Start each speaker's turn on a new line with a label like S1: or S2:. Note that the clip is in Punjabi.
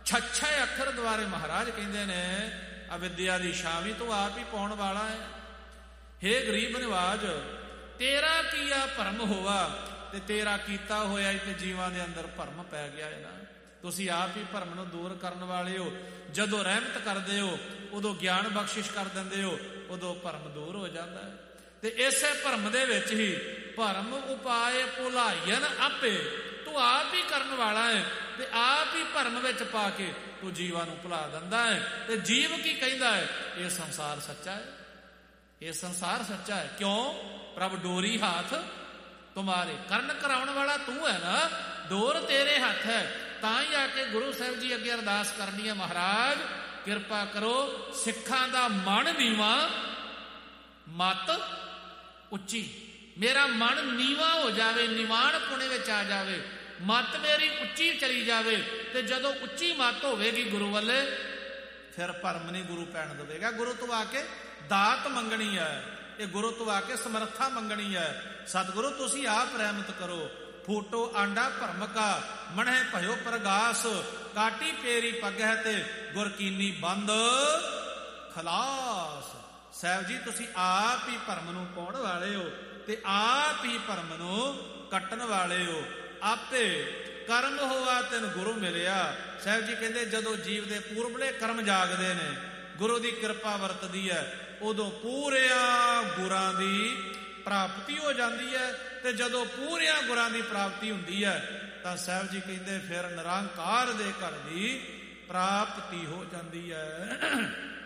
S1: ਛੱਛੇ ਅੱਖਰ ਦੁਆਰੇ ਮਹਾਰਾਜ ਕਹਿੰਦੇ ਨੇ ਅਵਿਦਿਆ ਦੀ ਛਾਵੀ ਤੂੰ ਆਪ ਹੀ ਪਾਉਣ ਵਾਲਾ ਹੈ। ਹੇ ਗਰੀਬ ਨਿਵਾਜ, ਤੇਰਾ ਕੀਆ ਭਰਮ ਹੋਵਾ, ਤੇ ਤੇਰਾ ਕੀਤਾ ਹੋਇਆ ਤੇ ਜੀਵਾਂ ਦੇ ਅੰਦਰ ਭਰਮ ਪੈ ਗਿਆ ਹੈ ਨਾ। ਤੁਸੀਂ ਆਪ ਹੀ ਭਰਮ ਨੂੰ ਦੂਰ ਕਰਨ ਵਾਲੇ ਹੋ। ਜਦੋਂ ਰਹਿਮਤ ਕਰਦੇ ਹੋ ਉਦੋਂ ਗਿਆਨ ਬਖਸ਼ਿਸ਼ ਕਰ ਦਿੰਦੇ ਹੋ, ਉਦੋਂ ਭਰਮ ਦੂਰ ਹੋ ਜਾਂਦਾ ਹੈ। ਤੇ ਇਸੇ ਭਰਮ ਦੇ ਵਿੱਚ ਹੀ ਭਰਮ ਉਪਾਏ ਭੁਲਾਈਨ ਆਪੇ, ਤੂੰ ਆਪ ਹੀ ਕਰਨ ਵਾਲਾ ਹੈ ਤੇ ਆਪ ਹੀ ਭਰਮ ਵਿੱਚ ਪਾ ਕੇ ਤੂੰ ਜੀਵਾਂ ਨੂੰ ਭੁਲਾ ਦਿੰਦਾ ਹੈ। ਤੇ ਜੀਵ ਕੀ ਕਹਿੰਦਾ ਹੈ? ਇਹ ਸੰਸਾਰ ਸੱਚਾ ਹੈ, ਇਹ ਸੰਸਾਰ ਸੱਚਾ ਹੈ। ਕਿਉਂ? ਪ੍ਰਭ ਡੋਰੀ ਹੱਥ ਤੁਮਾਰੇ, ਕਰਨ ਕਰਾਉਣ ਵਾਲਾ ਤੂੰ ਹੈ ਨਾ, ਡੋਰ ਤੇਰੇ ਹੱਥ ਹੈ। ਤਾਂ ਹੀ ਆ ਕੇ ਗੁਰੂ ਸਾਹਿਬ ਜੀ ਅੱਗੇ ਅਰਦਾਸ ਕਰਨੀ ਹੈ, ਮਹਾਰਾਜ ਕਿਰਪਾ ਕਰੋ ਸਿੱਖਾਂ ਦਾ ਮਨ ਨੀਵਾਂ ਮਤ ਉੱਚੀ, ਮੇਰਾ ਮਨ ਨੀਵਾਂ ਹੋ ਜਾਵੇ, ਨਿਵਾਣ ਪੁਣੇ ਵਿੱਚ ਆ ਜਾਵੇ, ਮਤ ਮੇਰੀ ਉੱਚੀ ਚਲੀ ਜਾਵੇ। ਤੇ ਜਦੋਂ ਉੱਚੀ ਮਤ ਹੋਵੇਗੀ ਗੁਰੂ ਵੱਲੇ, ਫਿਰ ਭਰਮ ਨਹੀਂ ਗੁਰੂ ਪੈਣ ਦੇਵੇਗਾ। ਗੁਰੂ ਤੋਂ ਆ ਕੇ ਦਾਤ ਮੰਗਣੀ ਹੈ, ਇਹ ਗੁਰੂ ਤੋਂ ਆ ਕੇ ਸਮਰੱਥਾ ਮੰਗਣੀ ਹੈ। ਸਤਿਗੁਰੂ ਤੁਸੀਂ ਆਪ ਰਹਿਮਤ ਕਰੋ। ਫੂਟੋ ਆਂਡਾ ਭਰਮ ਕਾ ਮਣਹਿ ਭਇਓ ਪ੍ਰਗਾਸ, ਕਾਟੀ ਪੇਰੀ ਪਗਹਿ ਤੇ ਗੁਰ ਕੀਨੀ ਬੰਦ ਖਲਾਸ। ਸਾਹਿਬ ਜੀ ਤੁਸੀਂ ਆਪ ਹੀ ਭਰਮ ਨੂੰ ਪਾਉਣ ਵਾਲੇ ਹੋ ਤੇ ਆਪ ਹੀ ਭਰਮ ਨੂੰ ਕੱਟਣ ਵਾਲੇ ਹੋ। ਆਪੇ ਕਰਮ ਹੋਆ ਤੈਨੂੰ ਗੁਰੂ ਮਿਲਿਆ। ਸਾਹਿਬ ਜੀ ਕਹਿੰਦੇ ਜਦੋਂ ਜੀਵ ਦੇ ਪੂਰਬਲੇ ਕਰਮ ਜਾਗਦੇ ਨੇ, ਗੁਰੂ ਦੀ ਕਿਰਪਾ ਵਰਤਦੀ ਹੈ, ਉਦੋਂ ਪੂਰਿਆਂ ਗੁਰਾਂ ਦੀ ਪ੍ਰਾਪਤੀ ਹੋ ਜਾਂਦੀ ਹੈ। ਤੇ ਜਦੋਂ ਪੂਰਿਆਂ ਗੁਰਾਂ ਦੀ ਪ੍ਰਾਪਤੀ ਹੁੰਦੀ ਹੈ ਤਾਂ ਸਾਹਿਬ ਜੀ ਕਹਿੰਦੇ ਫਿਰ ਨਿਰੰਕਾਰ ਦੇ ਘਰ ਦੀ ਪ੍ਰਾਪਤੀ ਹੋ ਜਾਂਦੀ ਹੈ।